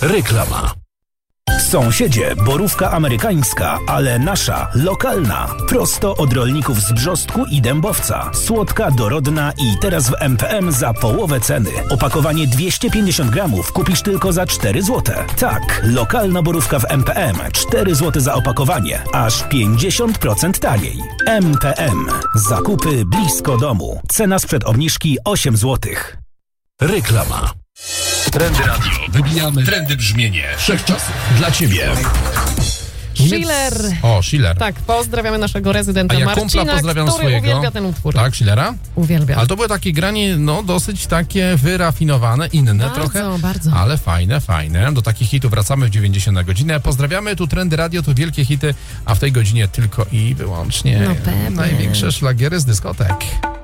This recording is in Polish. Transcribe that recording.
Reklama. Sąsiedzie, borówka amerykańska, ale nasza, lokalna. Prosto od rolników z Brzostku i Dębowca. Słodka, dorodna i teraz w MPM za połowę ceny. Opakowanie 250 gramów kupisz tylko za 4 zł. Tak, lokalna borówka w MPM. 4 zł za opakowanie. Aż 50% taniej. MPM. Zakupy blisko domu. Cena sprzed obniżki 8 zł. Reklama. Trendy Radio. Wybijamy trendy brzmienie wszechczasów. Dla Ciebie. Schiller. O, Schiller. Tak, pozdrawiamy naszego rezydenta A ja Marcina, kumpla pozdrawiam który swojego. uwielbia ten utwór. Tak, Schillera? Uwielbiam. Ale to było takie granie, dosyć takie wyrafinowane, inne bardzo, trochę. Bardzo. Ale fajne. Do takich hitów wracamy w 90 na godzinę. Pozdrawiamy, tu Trendy Radio, tu wielkie hity, a w tej godzinie tylko i wyłącznie No pewnie. największe szlagiery z dyskotek.